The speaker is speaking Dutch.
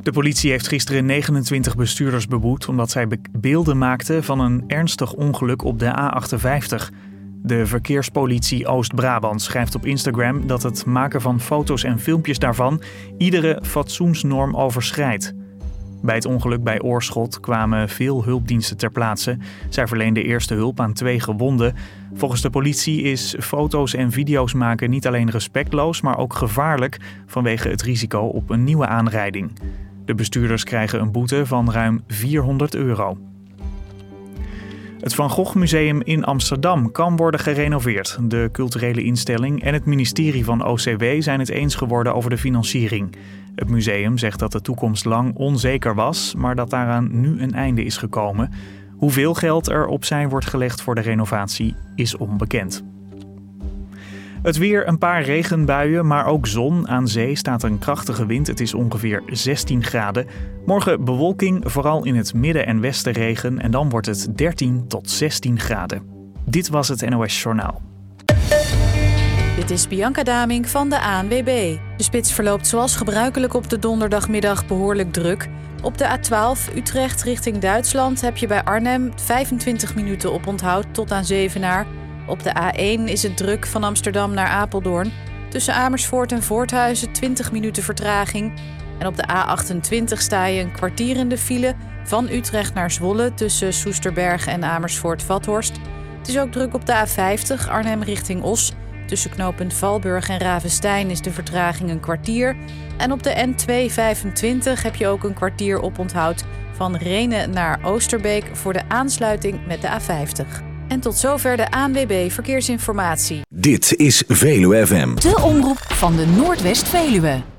De politie heeft gisteren 29 bestuurders beboet omdat zij beelden maakten van een ernstig ongeluk op de A58. De verkeerspolitie Oost-Brabant schrijft op Instagram dat het maken van foto's en filmpjes daarvan iedere fatsoensnorm overschrijdt. Bij het ongeluk bij Oorschot kwamen veel hulpdiensten ter plaatse. Zij verleenden eerste hulp aan 2 gewonden. Volgens de politie is foto's en video's maken niet alleen respectloos, maar ook gevaarlijk vanwege het risico op een nieuwe aanrijding. De bestuurders krijgen een boete van ruim €400. Het Van Gogh Museum in Amsterdam kan worden gerenoveerd. De culturele instelling en het ministerie van OCW zijn het eens geworden over de financiering. Het museum zegt dat de toekomst lang onzeker was, maar dat daaraan nu een einde is gekomen. Hoeveel geld er opzij wordt gelegd voor de renovatie is onbekend. Het weer, een paar regenbuien, maar ook zon. Aan zee staat een krachtige wind. Het is ongeveer 16 graden. Morgen bewolking, vooral in het midden en westen regen. En dan wordt het 13 tot 16 graden. Dit was het NOS Journaal. Dit is Bianca Damink van de ANWB. De spits verloopt zoals gebruikelijk op de donderdagmiddag behoorlijk druk. Op de A12 Utrecht richting Duitsland heb je bij Arnhem 25 minuten oponthoud tot aan Zevenaar. Op de A1 is het druk van Amsterdam naar Apeldoorn. Tussen Amersfoort en Voorthuizen 20 minuten vertraging. En op de A28 sta je een kwartier in de file van Utrecht naar Zwolle tussen Soesterberg en Amersfoort-Vathorst. Het is ook druk op de A50 Arnhem richting Os. Tussen knooppunt Valburg en Ravestein is de vertraging een kwartier. En op de N225 heb je ook een kwartier oponthoud van Rhenen naar Oosterbeek voor de aansluiting met de A50. En tot zover de ANWB Verkeersinformatie. Dit is Veluwe FM. De omroep van de Noordwest-Veluwe.